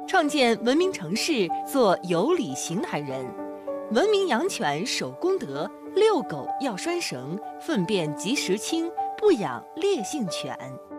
创建文明城市，做有理行男人。文明养犬守公德，遛狗要拴绳，粪便及时清，不养烈性犬。